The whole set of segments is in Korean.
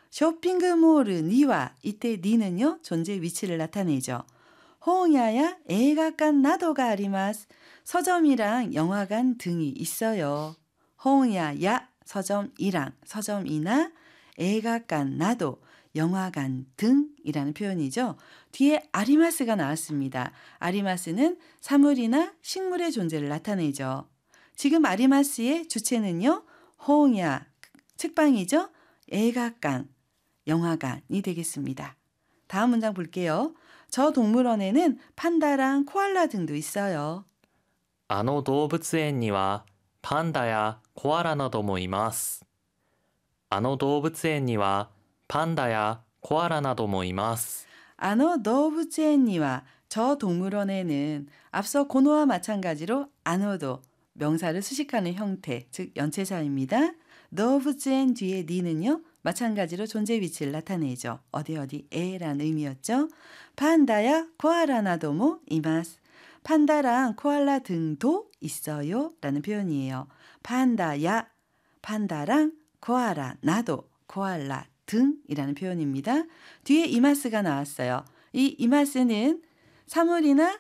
쇼핑몰 니와 이때 니는요 존재 위치를 나타내죠. 호옹야야 에이가간 나도가 아리마스. 서점이랑 영화관 등이 있어요. 호옹야야 서점이랑 서점이나 에이가간 나도 영화관 등이라는 표현이죠. 뒤에 아리마스가 나왔습니다. 아리마스는 사물이나 식물의 존재를 나타내죠. 지금 아리마스의 주체는요. 호옹야 책방이죠. 에이가간 영화관이 되겠습니다. 다음 문장 볼게요. 저 동물원에는 판다랑 코알라 등도 있어요. あの動物園にはパンダやコアラなどもいます。あの動物園にはパンダやコアラなどもいます。 아노 도부츠엔니와 저 동물원에는 앞서 고노와 마찬가지로 아노도 명사를 수식하는 형태, 즉 연체사입니다. 도부츠엔 뒤에 니는요. 마찬가지로 존재 위치를 나타내죠. 어디에라는 의미였죠. 판다야 코알라나도모 이마스. 판다랑 코알라 등도 있어요 라는 표현이에요. 판다야, 판다랑 코알라, 나도, 코알라 등이라는 표현입니다. 뒤에 이마스가 나왔어요. 이 이마스는 사물이나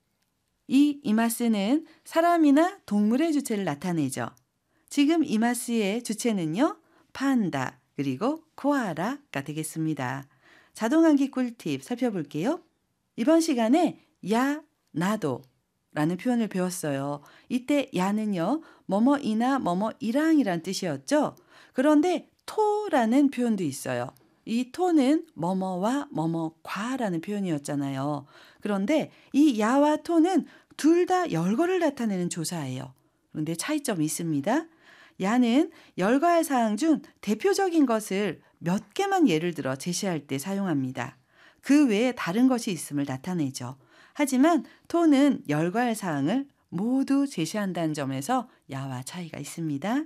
이 이마스는 사람이나 동물의 주체를 나타내죠. 지금 이마스의 주체는요. 판다 그리고 코알라가 되겠습니다. 자동암기 꿀팁 살펴볼게요. 이번 시간에 야, 나도 라는 표현을 배웠어요. 이때 야는요. 뭐뭐이나 뭐뭐이랑이란 뜻이었죠. 그런데 토라는 표현도 있어요. 이 토는 뭐뭐와 뭐뭐과라는 표현이었잖아요. 그런데 이 야와 토는 둘 다 열거를 나타내는 조사예요. 그런데 차이점이 있습니다. 야는 열거할 사항 중 대표적인 것을 몇 개만 예를 들어 제시할 때 사용합니다. 그 외에 다른 것이 있음을 나타내죠. 하지만 토는 열거할 사항을 모두 제시한다는 점에서 야와 차이가 있습니다.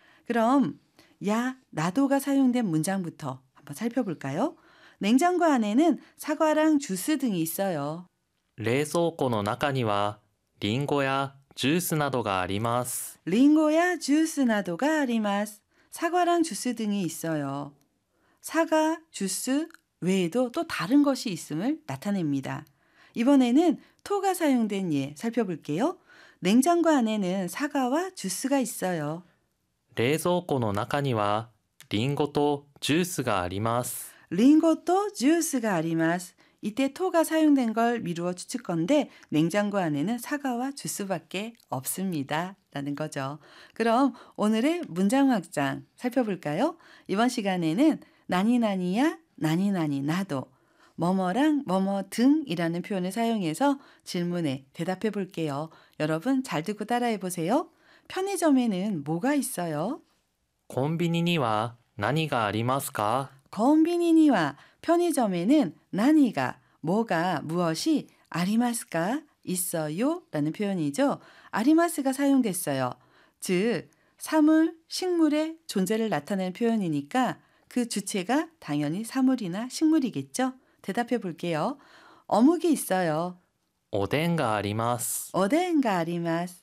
그럼 야, 나도가 사용된 문장부터 한번 살펴볼까요? 냉장고 안에는 사과랑 주스 등이 있어요. 冷蔵庫の中にはリンゴやジュースなどがあります。 링고야 주스 나도가 아리마스. 사과랑 주스 등이 있어요. 사과, 주스 외에도 또 다른 것이 있음을 나타냅니다. 이번에는 토가 사용된 예 살펴볼게요. 냉장고 안에는 사과와 주스가 있어요. 冷蔵庫の中にはリンゴとジュースがあります。 링고또 주스가 아리마스. 이때 토가 사용된 걸 미루어 추측 건데 냉장고 안에는 사과와 주스밖에 없습니다. 라는 거죠. 그럼 오늘의 문장 확장 살펴볼까요? 이번 시간에는 나니나니야 나니나니 나도 뭐뭐랑 뭐뭐 등이라는 표현을 사용해서 질문에 대답해 볼게요. 여러분 잘 듣고 따라해 보세요. 편의점에는 뭐가 있어요? コンビニには何がありますか？ 건비니니와 편의점에는 나니가 뭐가 무엇이 아리마스가 있어요 라는 표현이죠. 아리마스가 사용됐어요. 즉 사물, 식물의 존재를 나타내는 표현이니까 그 주체가 당연히 사물이나 식물이겠죠. 대답해 볼게요. 어묵이 있어요. おでんがあります。 어덴가 아리마스.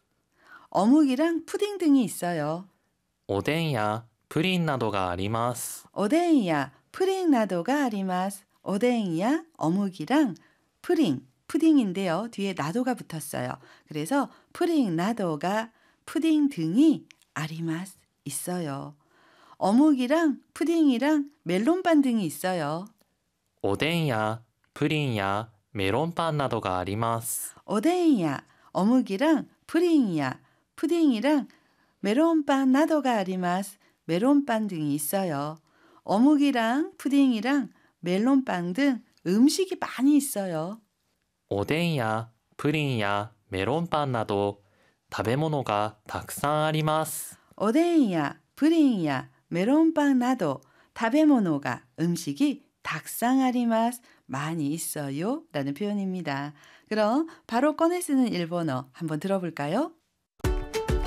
어묵이랑 푸딩 등이 있어요. おでんやプリンなどがあります。 오뎅이야 프링 나도가 아리마스. 오뎅이야 어묵이랑 프링, 푸딩인데요. 뒤에 나도가 붙었어요. 그래서 프링 나도가 푸딩 등이 아리마스 있어요. 어묵이랑 푸딩이랑 멜론빵 등이 있어요. おでんやプリンやメロンパンなどがあります。 오뎅이야 어묵이랑 프링이야 푸딩이랑 메론빵 나도가 아리마스. 메론빵 등이 있어요. 어묵이랑 푸딩이랑 멜론빵 등 음식이 많이 있어요. おでんやプリンやメロンパンなど食べ物がたくさんあります。 오뎅이야 프링이야 멜론빵 나도 타베모노가 음식이 닭상아리마스 많이 있어요 라는 표현입니다. 그럼 바로 꺼내 쓰는 일본어 한번 들어볼까요?